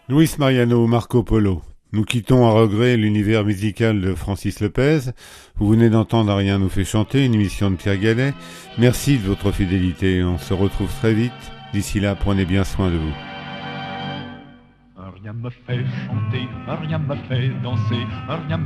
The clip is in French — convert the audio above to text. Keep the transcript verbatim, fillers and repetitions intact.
Luis Mariano, Marco Polo. Nous quittons à regret l'univers musical de Francis Lepez. Vous venez d'entendre À rien nous fait chanter, une émission de Pierre Gallet. Merci de votre fidélité. On se retrouve très vite. D'ici là, prenez bien soin de vous. Rien me fait chanter, rien me fait danser, rien